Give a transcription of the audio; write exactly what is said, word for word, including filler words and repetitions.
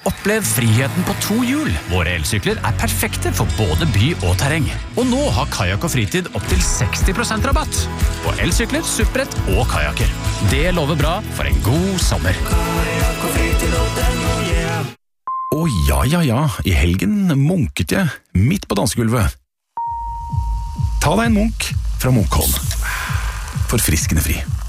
Opplev friheten på to hjul. Våre elsykler er perfekte for både by og terreng. Og nå har Kajakk og Fritid opp til seksti prosent rabatt på elsykler, supprett og kajakker. Det lover bra for en god sommer. Kajakk og Fritid og den, oh yeah. Å ja, ja, ja, i helgen munket jeg midt på dansegulvet. Ta deg en munk fra Munkholm. Forfriskende fri.